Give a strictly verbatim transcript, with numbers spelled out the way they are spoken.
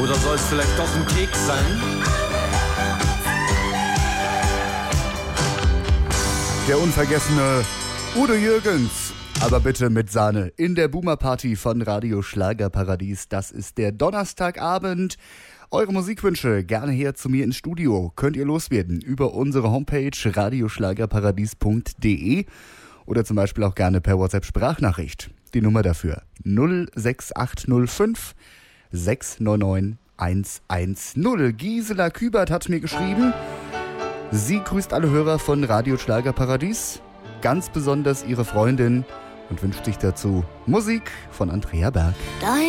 Oder soll es vielleicht doch ein Keks sein? Der unvergessene Udo Jürgens, aber bitte mit Sahne, in der Boomer-Party von Radio Schlagerparadies. Das ist der Donnerstagabend. Eure Musikwünsche gerne her zu mir ins Studio. Könnt ihr loswerden über unsere Homepage radioschlagerparadies punkt de oder zum Beispiel auch gerne per WhatsApp-Sprachnachricht. Die Nummer dafür null sechs acht null fünf sechs neun neun eins eins null. Gisela Kübert hat mir geschrieben, sie grüßt alle Hörer von Radio Schlagerparadies, ganz besonders ihre Freundin, und wünscht sich dazu Musik von Andrea Berg. Dein